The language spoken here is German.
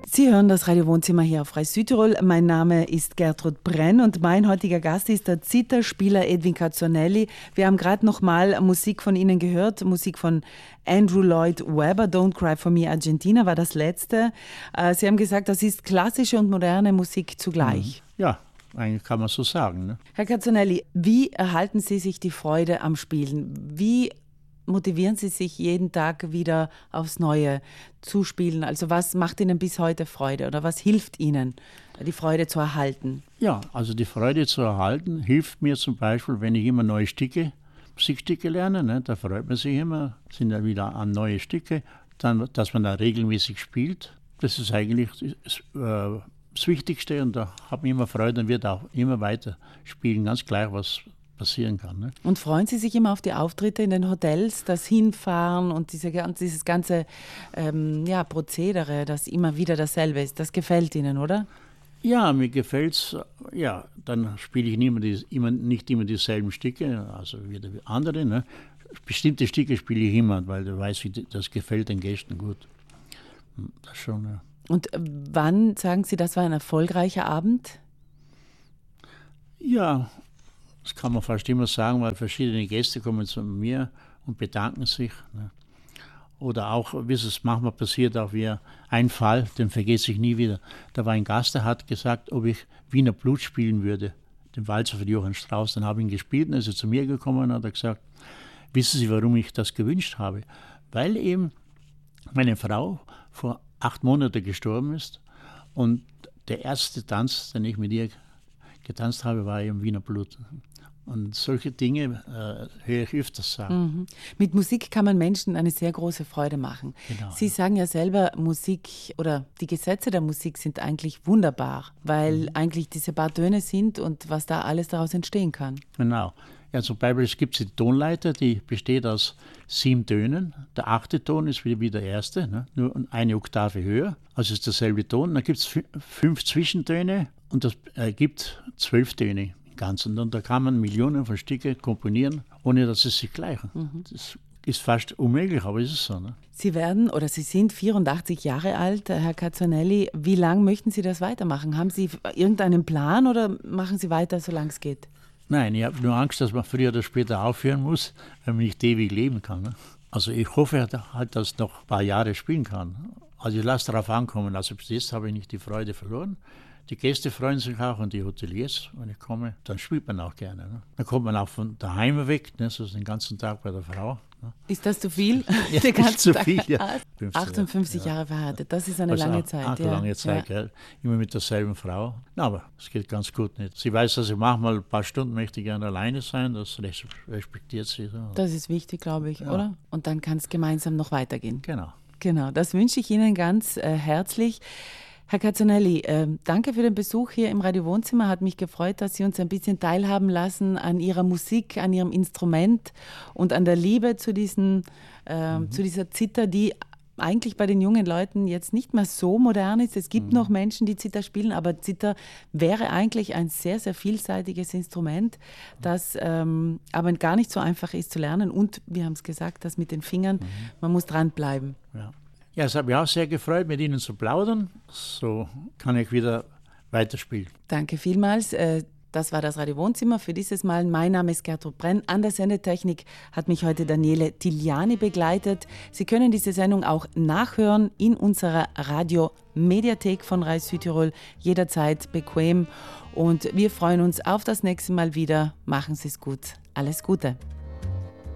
Sie hören das Radio-Wohnzimmer hier auf Reis Südtirol. Mein Name ist Gertrud Brenn und mein heutiger Gast ist der Zitherspieler Edwin Cazzonelli. Wir haben gerade noch mal Musik von Ihnen gehört, Musik von Andrew Lloyd Webber, Don't Cry for Me Argentina war das letzte. Sie haben gesagt, das ist klassische und moderne Musik zugleich. Ja, eigentlich kann man so sagen. Ne? Herr Cazzonelli, wie erhalten Sie sich die Freude am Spielen? Wie motivieren Sie sich jeden Tag wieder aufs Neue zu spielen? Also was macht Ihnen bis heute Freude oder was hilft Ihnen, die Freude zu erhalten? Ja, also die Freude zu erhalten hilft mir zum Beispiel, wenn ich immer neue Musikstücke lerne. Ne? Da freut man sich immer, sind ja wieder an neue Stücke, dann, dass man da regelmäßig spielt. Das ist eigentlich das Wichtigste und da habe ich immer Freude und wird auch immer weiter spielen, ganz gleich was passieren kann. Ne? Und freuen Sie sich immer auf die Auftritte in den Hotels, das Hinfahren und dieses ganze Prozedere, das immer wieder dasselbe ist, das gefällt Ihnen, oder? Ja, mir gefällt es. Ja, dann spiele ich nicht immer dieselben Stücke, also wieder andere. Ne? Bestimmte Stücke spiele ich immer, weil du weißt, das gefällt den Gästen gut. Das schon, ja. Und wann sagen Sie, das war ein erfolgreicher Abend? Ja, das kann man fast immer sagen, weil verschiedene Gäste kommen zu mir und bedanken sich. Ne? Oder auch, wie es manchmal passiert, auch wieder ein Fall, den vergesse ich nie wieder. Da war ein Gast, der hat gesagt, ob ich Wiener Blut spielen würde, den Walzer von Johann Strauss. Dann habe ich ihn gespielt und er ist zu mir gekommen und hat gesagt, wissen Sie, warum ich das gewünscht habe? Weil eben meine Frau vor 8 Monaten gestorben ist und der erste Tanz, den ich mit ihr getanzt habe, war eben Wiener Blut. Und solche Dinge höre ich öfters sagen. Mhm. Mit Musik kann man Menschen eine sehr große Freude machen. Genau, Sie sagen ja selber, Musik oder die Gesetze der Musik sind eigentlich wunderbar, weil eigentlich diese paar Töne sind und was da alles daraus entstehen kann. Genau. Ja, zum Beispiel gibt es die Tonleiter, die besteht aus 7 Tönen. Der 8. Ton ist wie der erste, ne? Nur eine Oktave höher. Also ist derselbe Ton. Dann gibt es 5 Zwischentöne und das ergibt 12 Töne. Ganzen. Und da kann man Millionen von Stücke komponieren, ohne dass sie sich gleichen. Das ist fast unmöglich, aber ist es so. Ne? Sie sind 84 Jahre alt, Herr Cazzonelli. Wie lange möchten Sie das weitermachen? Haben Sie irgendeinen Plan oder machen Sie weiter, solange es geht? Nein, ich habe nur Angst, dass man früher oder später aufhören muss, weil man nicht ewig leben kann. Ne? Also ich hoffe halt, dass ich noch ein paar Jahre spielen kann. Also ich lasse darauf ankommen. Also bis jetzt habe ich nicht die Freude verloren. Die Gäste freuen sich auch und die Hoteliers, wenn ich komme, dann spielt man auch gerne. Ne? Dann kommt man auch von daheim weg, ne? So den ganzen Tag bei der Frau. Ne? Ist das zu viel? Ja, den ganzen zu Tag? viel, ja. 58 Jahre verheiratet, das ist eine lange Zeit. Eine lange Zeit, ja. Immer mit derselben Frau. Na, aber es geht ganz gut nicht. Sie weiß, dass ich manchmal ein paar Stunden möchte gerne alleine sein, das respektiert sie. So. Das ist wichtig, glaube ich, oder? Und dann kann es gemeinsam noch weitergehen. Genau, das wünsche ich Ihnen ganz herzlich. Herr Cazzonelli, danke für den Besuch hier im Radio Wohnzimmer. Hat mich gefreut, dass Sie uns ein bisschen teilhaben lassen an Ihrer Musik, an Ihrem Instrument und an der Liebe zu dieser Zither, die eigentlich bei den jungen Leuten jetzt nicht mehr so modern ist. Es gibt noch Menschen, die Zither spielen, aber Zither wäre eigentlich ein sehr, sehr vielseitiges Instrument, das aber gar nicht so einfach ist zu lernen. Und wir haben es gesagt, das mit den Fingern, man muss dranbleiben. Ja, es hat mich auch sehr gefreut, mit Ihnen zu plaudern. So kann ich wieder weiterspielen. Danke vielmals. Das war das Radio Wohnzimmer für dieses Mal. Mein Name ist Gertrud Brenn. An der Sendetechnik hat mich heute Daniele Tigliani begleitet. Sie können diese Sendung auch nachhören in unserer Radio-Mediathek von Reis Südtirol. Jederzeit bequem. Und wir freuen uns auf das nächste Mal wieder. Machen Sie es gut. Alles Gute.